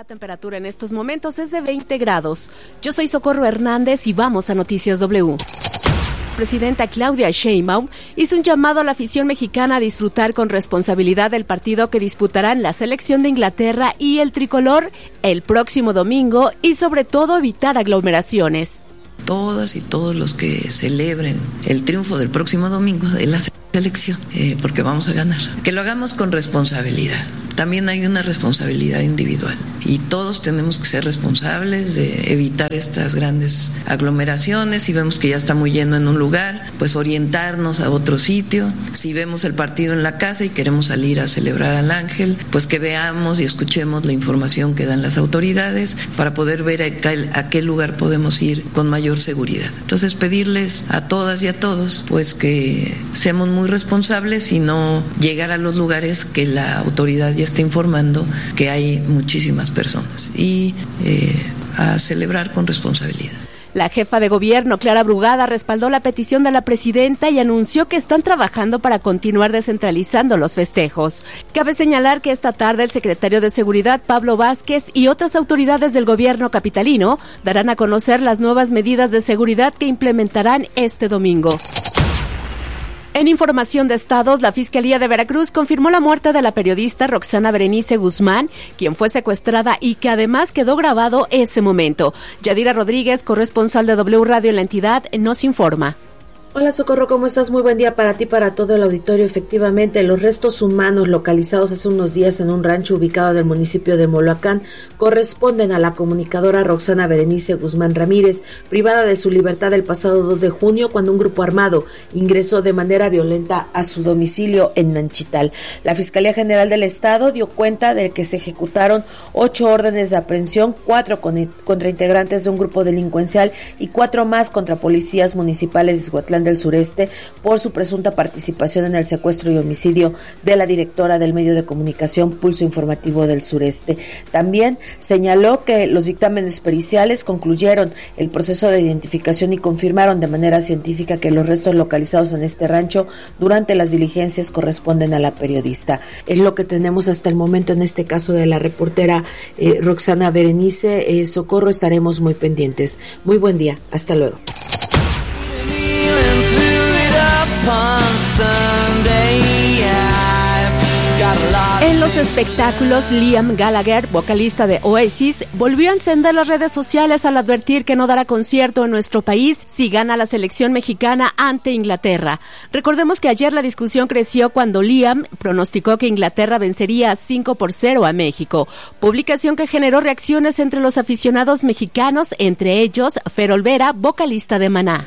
temperatura en estos momentos es de 20 grados. Yo soy Socorro Hernández y vamos a Noticias W. Presidenta Claudia Sheinbaum hizo un llamado a la afición mexicana a disfrutar con responsabilidad del partido que disputarán la selección de Inglaterra y el tricolor el próximo domingo y sobre todo evitar aglomeraciones. Todas y todos los que celebren el triunfo del próximo domingo de la selección, porque vamos a ganar. Que lo hagamos con responsabilidad. También hay una responsabilidad individual y todos tenemos que ser responsables de evitar estas grandes aglomeraciones. Si vemos que ya está muy lleno en un lugar, pues orientarnos a otro sitio. Si vemos el partido en la casa y queremos salir a celebrar al Ángel, pues que veamos y escuchemos la información que dan las autoridades para poder ver a qué lugar podemos ir con mayor seguridad. Entonces pedirles a todas y a todos pues que seamos muy responsables y no llegar a los lugares que la autoridad ya está informando que hay muchísimas personas y a celebrar con responsabilidad. La jefa de gobierno, Clara Brugada, respaldó la petición de la presidenta y anunció que están trabajando para continuar descentralizando los festejos. Cabe señalar que esta tarde el secretario de Seguridad, Pablo Vázquez, y otras autoridades del gobierno capitalino darán a conocer las nuevas medidas de seguridad que implementarán este domingo. En información de estados, la Fiscalía de Veracruz confirmó la muerte de la periodista Roxana Berenice Guzmán, quien fue secuestrada y que además quedó grabado ese momento. Yadira Rodríguez, corresponsal de W Radio en la entidad, nos informa. Hola Socorro, ¿cómo estás? Muy buen día para ti, para todo el auditorio. Efectivamente, los restos humanos localizados hace unos días en un rancho ubicado en el municipio de Moloacán corresponden a la comunicadora Roxana Berenice Guzmán Ramírez, privada de su libertad el pasado 2 de junio cuando un grupo armado ingresó de manera violenta a su domicilio en Nanchital. La Fiscalía General del Estado dio cuenta de que se ejecutaron 8 órdenes de aprehensión, 4 contra integrantes de un grupo delincuencial y 4 más contra policías municipales de Izhuatlán del Sureste por su presunta participación en el secuestro y homicidio de la directora del medio de comunicación Pulso Informativo del Sureste. También señaló que los dictámenes periciales concluyeron el proceso de identificación y confirmaron de manera científica que los restos localizados en este rancho durante las diligencias corresponden a la periodista. Es lo que tenemos hasta el momento en este caso de la reportera Roxana Berenice. Socorro, estaremos muy pendientes. Muy buen día, hasta luego. En los espectáculos, Liam Gallagher, vocalista de Oasis, volvió a encender las redes sociales al advertir que no dará concierto en nuestro país si gana la selección mexicana ante Inglaterra. Recordemos que ayer la discusión creció cuando Liam pronosticó que Inglaterra vencería 5-0 a México, publicación que generó reacciones entre los aficionados mexicanos, entre ellos Fer Olvera, vocalista de Maná.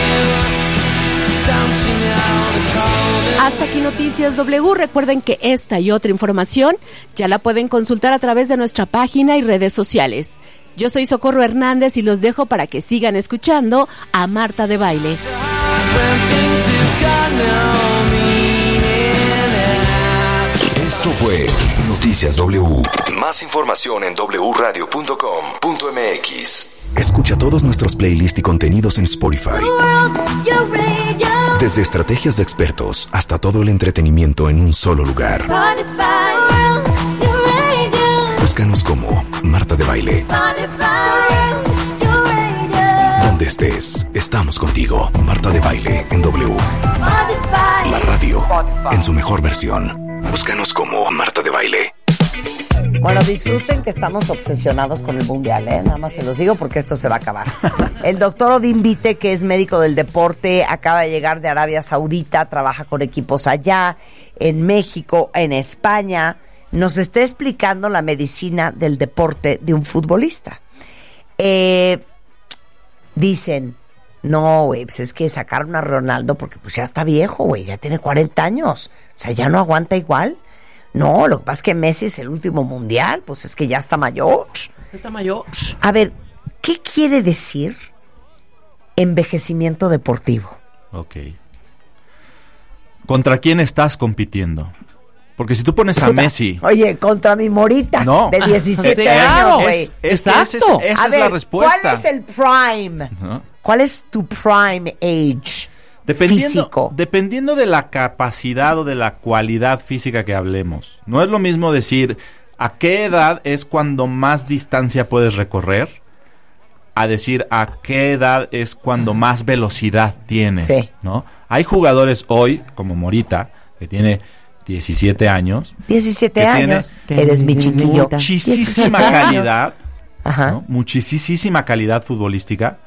Hasta aquí Noticias W. Recuerden que esta y otra información ya la pueden consultar a través de nuestra página y redes sociales. Yo soy Socorro Hernández y los dejo para que sigan escuchando a Marta de Baile. Esto fue Noticias W. Más información en wradio.com.mx. Escucha todos nuestros playlists y contenidos en Spotify. Desde estrategias de expertos hasta todo el entretenimiento en un solo lugar. Búscanos como Marta de Baile. Donde estés, estamos contigo. Marta de Baile en W. La radio en su mejor versión. Búscanos como Marta de Baile. Bueno, disfruten que estamos obsesionados con el mundial, nada más se los digo porque esto se va a acabar. El doctor Odín Vite, que es médico del deporte, acaba de llegar de Arabia Saudita, trabaja con equipos allá, en México, en España, nos está explicando la medicina del deporte de un futbolista. Dicen, no, güey, pues es que sacaron a Ronaldo porque pues ya está viejo, güey, ya tiene 40 años, o sea, ya no aguanta igual. No, lo que pasa es que Messi es el último mundial, pues es que ya está mayor. Está mayor. A ver, ¿qué quiere decir envejecimiento deportivo? Ok. ¿Contra quién estás compitiendo? Porque si tú pones a Messi... Oye, contra mi morita de 17 años, güey. Exacto. Esa es la respuesta. ¿Cuál es el prime? ¿No? ¿Cuál es tu prime age? Dependiendo de la capacidad o de la cualidad física que hablemos. No es lo mismo decir ¿a qué edad es cuando más distancia puedes recorrer? A decir, ¿a qué edad es cuando más velocidad tienes? Sí. ¿No? Hay jugadores hoy, como Morita, que tiene 17 años. 17 años. Eres mi chiquillo. Muchísima calidad. Ajá. ¿No? Muchísima calidad futbolística.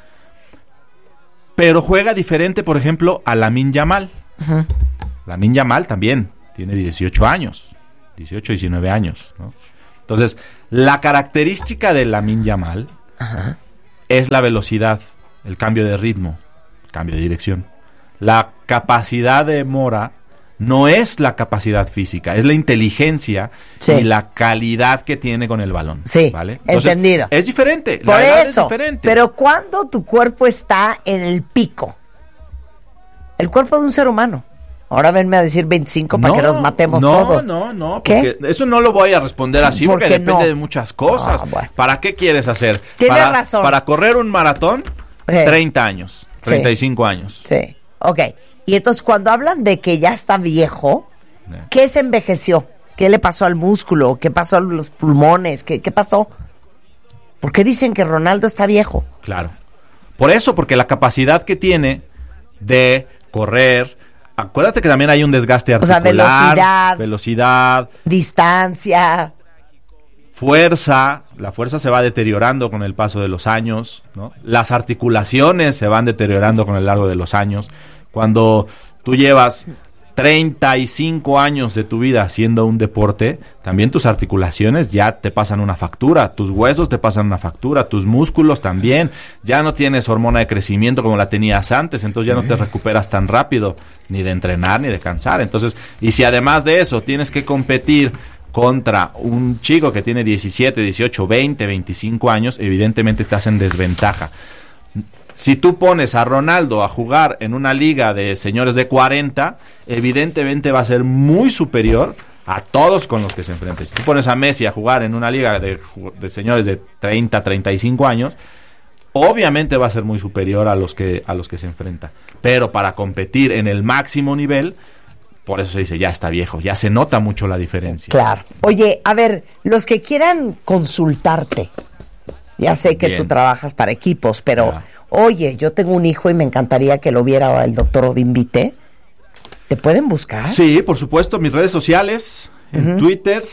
Pero juega diferente, por ejemplo, a Lamine Yamal. Ajá. Lamine Yamal también tiene 18 años. 18, 19 años, ¿no? Entonces, la característica de Lamine Yamal es la velocidad, el cambio de ritmo, el cambio de dirección. La capacidad de Mora no es la capacidad física, es la inteligencia y la calidad que tiene con el balón. Sí, ¿vale? Entonces, entendido. Es diferente. Por la edad eso, es diferente. pero cuando tu cuerpo está en el pico, el cuerpo de un ser humano. Ahora venme a decir 25 para que nos matemos todos. No, ¿Qué? porque eso no lo voy a responder así porque depende no? de muchas cosas. Bueno. ¿Para qué quieres hacer? Tienes razón. Para correr un maratón, 30 años, 35 años. Sí, ok. Y entonces cuando hablan de que ya está viejo, ¿qué se envejeció? ¿Qué le pasó al músculo? ¿Qué pasó a los pulmones? ¿Qué pasó? ¿Por qué dicen que Ronaldo está viejo? Claro. Por eso, porque la capacidad que tiene de correr... Acuérdate que también hay un desgaste articular. O sea, velocidad, distancia, fuerza. La fuerza se va deteriorando con el paso de los años, ¿no? Las articulaciones se van deteriorando con el largo de los años. Cuando tú llevas 35 años de tu vida haciendo un deporte, también tus articulaciones ya te pasan una factura, tus huesos te pasan una factura, tus músculos también. Ya no tienes hormona de crecimiento como la tenías antes, entonces ya no te recuperas tan rápido, ni de entrenar ni de cansar. Entonces, y si además de eso tienes que competir contra un chico que tiene 17, 18, 20, 25 años, evidentemente estás en desventaja. Si tú pones a Ronaldo a jugar en una liga de señores de 40, evidentemente va a ser muy superior a todos con los que se enfrenta. Si tú pones a Messi a jugar en una liga de señores de 30, 35 años, obviamente va a ser muy superior a los que se enfrenta. Pero para competir en el máximo nivel, por eso se dice, ya está viejo, ya se nota mucho la diferencia. Claro. Oye, a ver, los que quieran consultarte, ya sé que tú trabajas para equipos, pero... Oye, yo tengo un hijo y me encantaría que lo viera el doctor Odín Vite. ¿Te pueden buscar? Sí, por supuesto, mis redes sociales, en Twitter,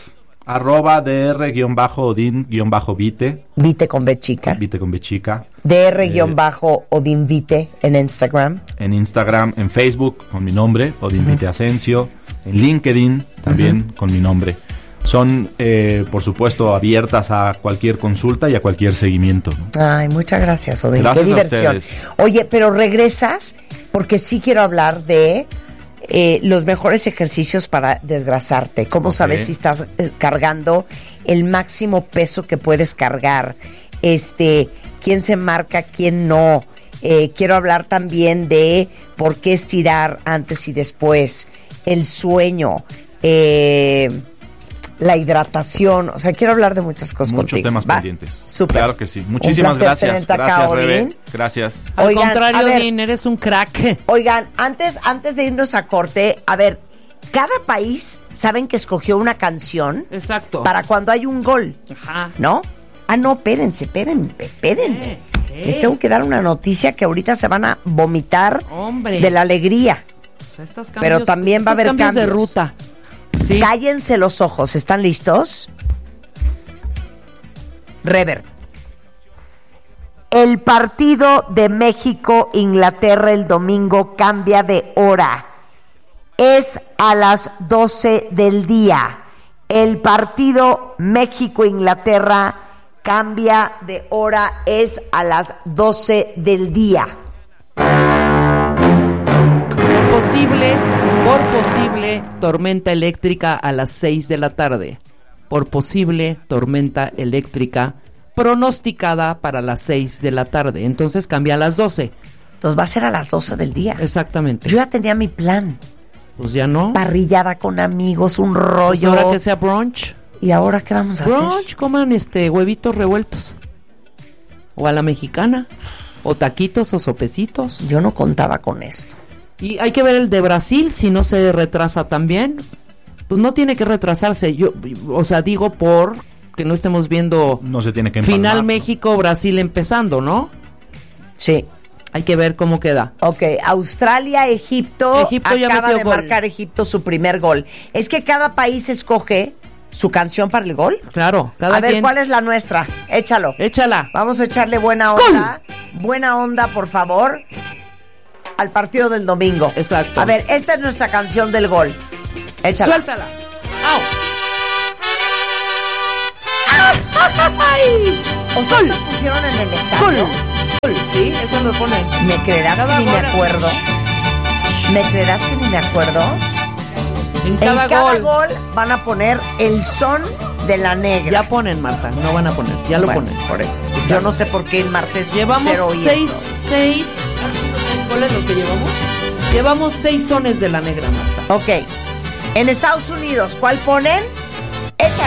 @dr_Odín_Vite. Vite con B chica. Vite con B chica. dr_Odín Vite en Instagram. En Instagram, en Facebook, con mi nombre, Odín Vite Asensio. En LinkedIn, también con mi nombre. Son, por supuesto, abiertas a cualquier consulta y a cualquier seguimiento, ¿no? Ay, muchas gracias, Odín. Gracias. Qué diversión. A ustedes. Oye, pero regresas porque sí quiero hablar de los mejores ejercicios para desgrasarte. ¿Cómo sabes si estás cargando el máximo peso que puedes cargar? ¿Quién se marca, quién no? Quiero hablar también de por qué estirar antes y después, el sueño, la hidratación, o sea, quiero hablar de muchas cosas Muchos contigo. temas pendientes. Súper. Claro que sí. Muchísimas gracias. Gracias, Rebe. Gracias. Al Oigan, contrario, a ver, Odín, eres un crack. Oigan, antes de irnos a corte, a ver, cada país, ¿saben que escogió una canción? Exacto. Para cuando hay un gol, Ajá. ¿no? Ah, no, espérenme. Les tengo que dar una noticia que ahorita se van a vomitar Hombre. de la alegría. O sea, estos cambios, Pero también va a haber cambios de cambios. ruta. Sí. Cállense los ojos, ¿están listos? Rever. El partido de México-Inglaterra el domingo cambia de hora. Es a las 12 del día. El partido México-Inglaterra cambia de hora, es a las 12 del día. Por posible tormenta eléctrica a las 6 de la tarde. Por posible tormenta eléctrica pronosticada para las 6 de la tarde. Entonces cambia a las 12. Entonces va a ser a las 12 del día. Exactamente. Yo ya tenía mi plan. Pues ya no. Parrillada con amigos, un Pues rollo. ahora que sea brunch. ¿Y ahora qué vamos a hacer? Brunch, coman huevitos revueltos. O a la mexicana. O taquitos o sopecitos. Yo no contaba con esto. Y hay que ver el de Brasil, si no se retrasa también. pues no tiene que retrasarse. Yo, o sea, digo por que no estemos viendo no se tiene que empalmar. Final México-Brasil empezando, ¿no? Sí. Hay que ver cómo queda. Ok, Australia-Egipto. Egipto ya acaba metió de gol. marcar Egipto su primer gol. Es que cada país escoge su canción para el gol. Claro, cada A ver, quien. ¿cuál es la nuestra? Échalo. Échala. Vamos a echarle buena onda. Buena onda, por favor, al partido del domingo. Exacto. A ver, esta es nuestra canción del gol. Échala. Suéltala. ¡Au! ¡Ay! ¿O sea, se pusieron en el ¡Gol! estadio? ¡Gol! Sí, eso lo ponen. ¿Me creerás Cada que ni me gol así. acuerdo? ¿Me creerás que ni me acuerdo? En En cada, cada gol. gol van a poner el son de la negra. Ya ponen, Marta. No van a poner. Ya lo Bueno, ponen. por eso. Yo no sé por qué el martes Llevamos cero y seis eso. goles los que llevamos. Llevamos 6 sones de la negra, Marta. Ok. En Estados Unidos, ¿cuál ponen? Échala.